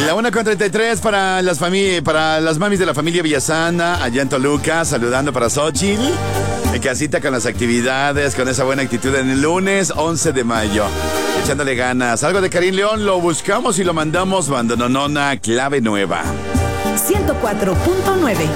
La 1:33 para las mamis de la familia Villasana, allá en Toluca, saludando para Xochitl. En casita con las actividades, con esa buena actitud en el lunes 11 de mayo. Echándole ganas. Algo de Karim León, lo buscamos y lo mandamos. Bandononona, clave nueva. 104.9